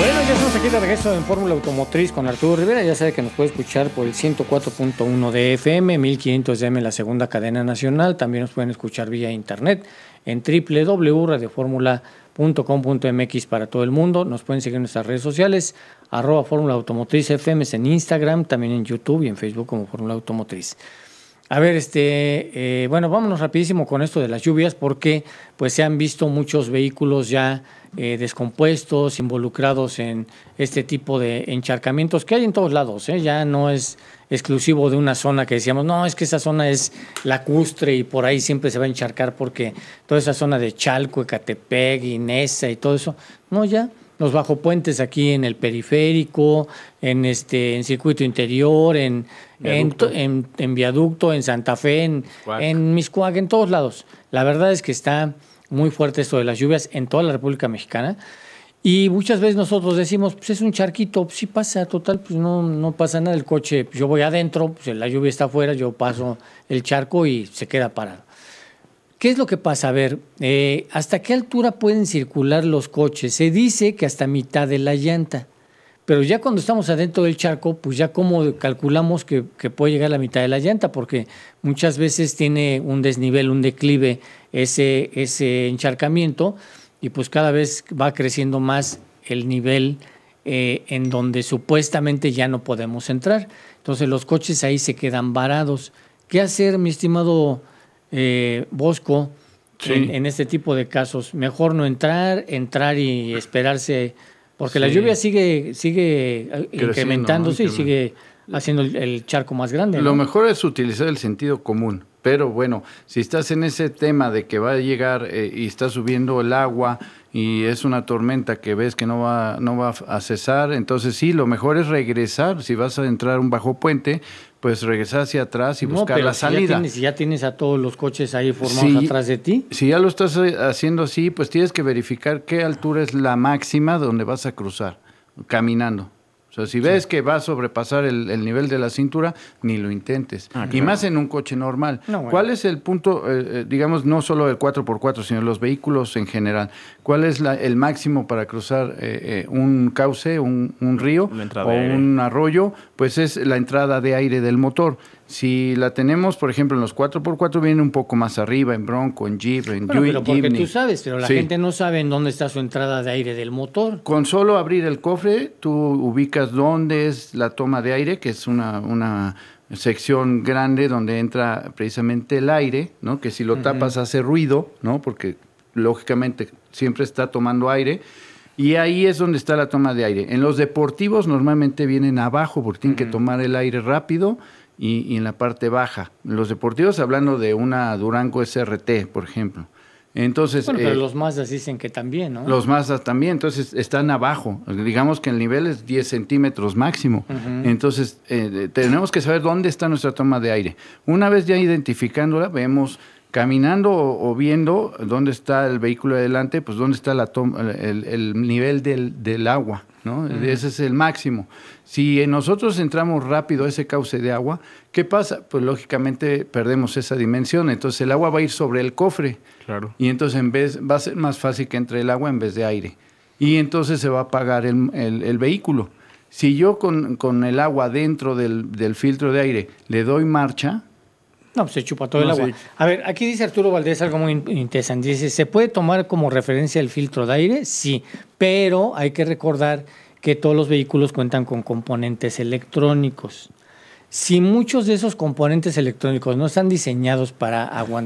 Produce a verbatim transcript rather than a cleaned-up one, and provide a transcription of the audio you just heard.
Bueno, ya estamos aquí de regreso en Fórmula Automotriz con Arturo Rivera. Ya sabe que nos puede escuchar por el ciento cuatro punto uno de F M, mil quinientos de A M, la segunda cadena nacional. También nos pueden escuchar vía internet en doble u doble u doble u punto radio fórmula punto com punto m x para todo el mundo. Nos pueden seguir en nuestras redes sociales, arroba Fórmula Automotriz F M en Instagram, también en YouTube y en Facebook como Fórmula Automotriz. A ver, este, eh, bueno, vámonos rapidísimo con esto de las lluvias porque pues se han visto muchos vehículos ya eh, descompuestos, involucrados en este tipo de encharcamientos que hay en todos lados, ¿eh? Ya no es exclusivo de una zona que decíamos, no, es que esa zona es lacustre y por ahí siempre se va a encharcar porque toda esa zona de Chalco, Ecatepec, Inesa y todo eso, no, ya. Los bajopuentes aquí en el periférico, en este en circuito interior, en viaducto, en, en, en, viaducto, en Santa Fe, en, en Miscuac, en todos lados. La verdad es que está muy fuerte esto de las lluvias en toda la República Mexicana. Y muchas veces nosotros decimos, pues es un charquito, pues sí pasa, total, pues no, no pasa nada. El coche, pues yo voy adentro, pues la lluvia está afuera, yo paso el charco y se queda parado. ¿Qué es lo que pasa? A ver, eh, ¿hasta qué altura pueden circular los coches? Se dice que hasta mitad de la llanta, pero ya cuando estamos adentro del charco, pues ya cómo calculamos que, que puede llegar a la mitad de la llanta, porque muchas veces tiene un desnivel, un declive ese, ese encharcamiento y pues cada vez va creciendo más el nivel eh, en donde supuestamente ya no podemos entrar. Entonces los coches ahí se quedan varados. ¿Qué hacer, mi estimado Eh, Bosco, sí. en, en este tipo de casos? Mejor no entrar, entrar y esperarse, porque sí. la lluvia sigue sigue Creciendo, incrementándose, ¿no? y sigue haciendo el, el charco más grande. Lo ¿no? mejor es utilizar el sentido común, pero bueno, si estás en ese tema de que va a llegar eh, y está subiendo el agua y es una tormenta que ves que no va, no va a cesar, entonces sí, lo mejor es regresar. Si vas a entrar un bajo puente, pues regresar hacia atrás y no, buscar pero la si salida. Ya tienes, si ya tienes a todos los coches ahí formados si, atrás de ti. Si ya lo estás haciendo así, pues tienes que verificar qué altura es la máxima donde vas a cruzar, caminando. O sea, si ves sí. que va a sobrepasar el, el nivel de la cintura, ni lo intentes. Ah, y claro. más en un coche normal. No, bueno. ¿Cuál es el punto, eh, digamos, no solo el cuatro por cuatro, sino los vehículos en general? ¿Cuál es la, el máximo para cruzar eh, eh, un cauce, un, un río o un arroyo? Pues es la entrada de aire del motor. Si la tenemos, por ejemplo, en los cuatro por cuatro viene un poco más arriba, en Bronco, en Jeep, en bueno, Jeep. Pero porque tú sabes, pero la sí. gente no sabe en dónde está su entrada de aire del motor. Con solo abrir el cofre, tú ubicas dónde es la toma de aire, que es una, una sección grande donde entra precisamente el aire, ¿no? Que si lo tapas uh-huh. hace ruido, ¿no? Porque lógicamente siempre está tomando aire. Y ahí es donde está la toma de aire. En los deportivos normalmente vienen abajo porque tienen uh-huh. que tomar el aire rápido. Y, y en la parte baja. Los deportivos, hablando de una Durango S R T, por ejemplo. Entonces, bueno, pero eh, los Mazdas dicen que también, ¿no? Los Mazdas también, entonces están abajo. Digamos que el nivel es diez centímetros máximo. Uh-huh. Entonces, eh, tenemos que saber dónde está nuestra toma de aire. Una vez ya identificándola, vemos caminando o, o viendo dónde está el vehículo de adelante, pues dónde está la toma, el, el nivel del, del agua, ¿no? Uh-huh. Ese es el máximo. Si nosotros entramos rápido a ese cauce de agua, ¿qué pasa? Pues lógicamente perdemos esa dimensión, entonces el agua va a ir sobre el cofre. Claro. Y entonces en vez va a ser más fácil que entre el agua en vez de aire. Y entonces se va a apagar el, el, el vehículo. Si yo con, con el agua dentro del, del filtro de aire le doy marcha... No, pues se chupa todo no, el agua. Sí. A ver, aquí dice Arturo Valdés algo muy interesante. Dice, ¿se puede tomar como referencia el filtro de aire? Sí, pero hay que recordar que todos los vehículos cuentan con componentes electrónicos. Si muchos de esos componentes electrónicos no están diseñados para aguantar